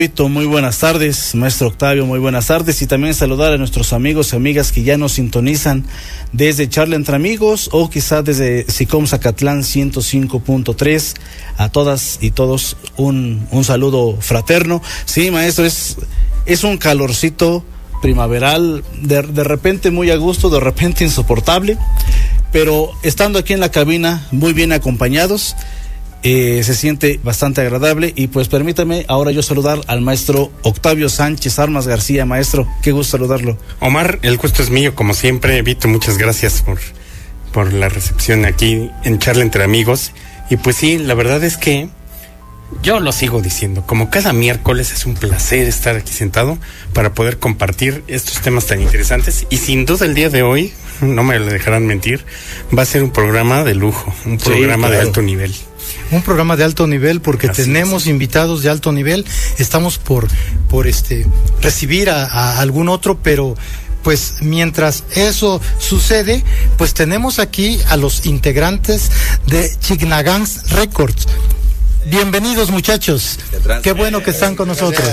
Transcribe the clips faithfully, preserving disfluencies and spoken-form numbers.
Muy buenas tardes, maestro Octavio, muy buenas tardes, y también saludar a nuestros amigos y amigas que ya nos sintonizan desde Charla Entre Amigos o quizá desde SICOM Zacatlán ciento cinco punto tres. A todas y todos un, un saludo fraterno. Sí, maestro, es, es un calorcito primaveral, de, de repente muy a gusto, de repente insoportable, pero estando aquí en la cabina muy bien acompañados, Eh, se siente bastante agradable. Y pues permítame ahora yo saludar al maestro Octavio Sánchez Armas García. Maestro, qué gusto saludarlo. Omar, el gusto es mío, como siempre. Vito, muchas gracias por, por la recepción aquí en Charla Entre Amigos. Y pues sí, la verdad es que yo lo sigo diciendo, como cada miércoles es un placer estar aquí sentado para poder compartir estos temas tan interesantes. Y sin duda el día de hoy, no me lo dejarán mentir, va a ser un programa de lujo, un programa sí, claro, de alto nivel. Un programa de alto nivel porque Así tenemos es. invitados de alto nivel. Estamos por por este recibir a, a algún otro, pero pues mientras eso sucede, pues tenemos aquí a los integrantes de Chignagang Records. Bienvenidos, muchachos. Qué bueno que están con nosotros.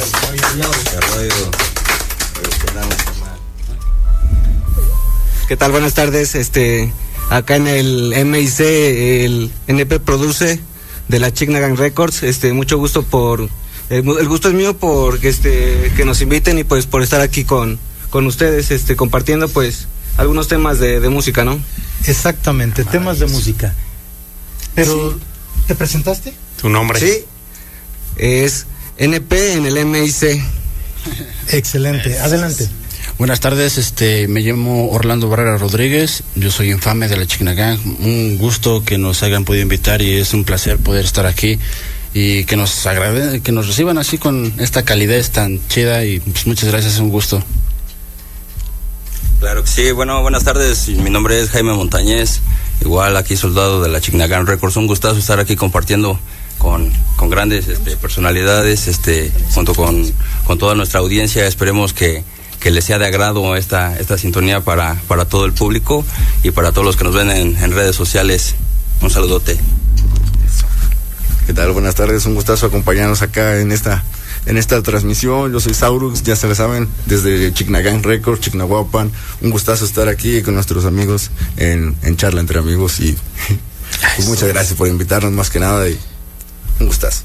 ¿Qué tal? Buenas tardes. Este, acá en el M I C, el N P produce de la Chignagang Records. Este, mucho gusto por, el, el gusto es mío por este que nos inviten y pues por estar aquí con con ustedes, este, compartiendo pues algunos temas de, de música, ¿no? Exactamente, temas de música. Pero, sí. ¿Te presentaste? ¿Tu nombre? Sí, es N P en el M I C. Excelente, adelante. Buenas tardes, este, me llamo Orlando Barrera Rodríguez, yo soy infame de la Chignagang. Un gusto que nos hayan podido invitar y es un placer poder estar aquí y que nos agrade, que nos reciban así con esta calidez tan chida y pues muchas gracias, es un gusto. Claro que sí. Bueno, buenas tardes, mi nombre es Jaime Montañez, igual aquí soldado de la Chignagang Records. Un gustazo estar aquí compartiendo con, con grandes este, personalidades, este, junto con, con toda nuestra audiencia. Esperemos que, que les sea de agrado esta, esta sintonía para, para todo el público y para todos los que nos ven en, en redes sociales. Un saludote. ¿Qué tal? Buenas tardes, un gustazo acompañarnos acá en esta en esta transmisión. Yo soy Saurux, ya se lo saben, desde Chignagang Records, Chignahuapan. Un gustazo estar aquí con nuestros amigos en, en Charla Entre Amigos y pues muchas gracias por invitarnos más que nada y un gustazo.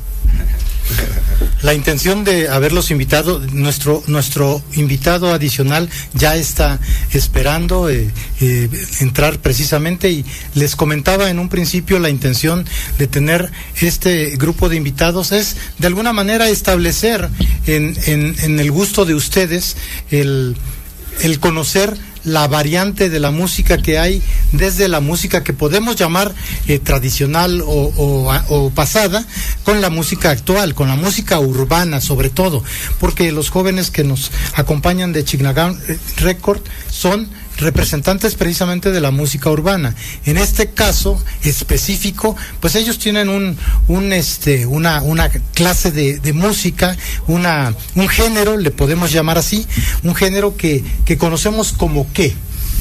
La intención de haberlos invitado, nuestro nuestro invitado adicional ya está esperando eh, eh, entrar precisamente, y les comentaba en un principio la intención de tener este grupo de invitados es de alguna manera establecer en, en, en el gusto de ustedes el, el conocer la variante de la música que hay, desde la música que podemos llamar eh, tradicional o, o, o pasada, con la música actual, con la música urbana sobre todo, porque los jóvenes que nos acompañan de Chignagang Record son representantes precisamente de la música urbana. En este caso específico, pues ellos tienen un, un este, una, una clase de, de música, una, un género, le podemos llamar así, un género que, que conocemos como ¿qué?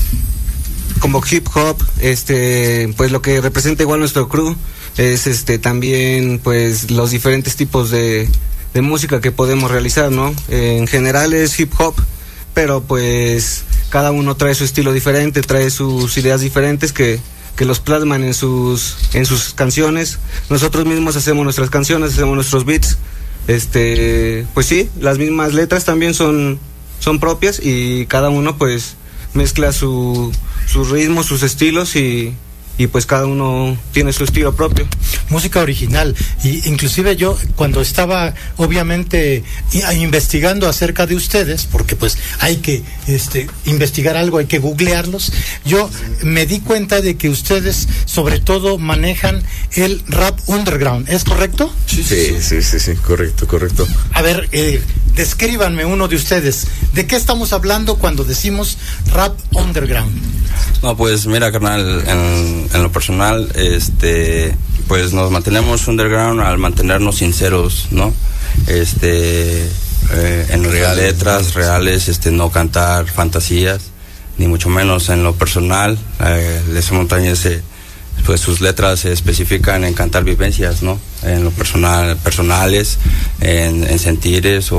Como hip hop. Este, pues lo que representa igual nuestro crew es este también pues los diferentes tipos de, de música que podemos realizar, ¿no? Eh, en general es hip hop, pero pues cada uno trae su estilo diferente, trae sus ideas diferentes que, que los plasman en sus en sus canciones. Nosotros mismos hacemos nuestras canciones, hacemos nuestros beats. Este, pues sí, las mismas letras también son son propias y cada uno pues mezcla su sus ritmos, sus estilos y y pues cada uno tiene su estilo propio. Música original. Y inclusive yo cuando estaba obviamente investigando acerca de ustedes, porque pues hay que este investigar algo, hay que googlearlos, yo me di cuenta de que ustedes sobre todo manejan el rap underground, ¿es correcto? Sí, sí, sí, sí, sí, correcto, correcto. A ver, eh, descríbanme uno de ustedes. ¿De qué estamos hablando cuando decimos rap underground? No, pues mira, carnal, en, en lo personal, este, pues nos mantenemos underground al mantenernos sinceros, ¿no? Este, eh, en nuestras letras reales, este, no cantar fantasías, ni mucho menos en lo personal. Eh, Les Montañez, eh, pues sus letras se especifican en cantar vivencias, ¿no? En lo personal, personales, en, en sentires o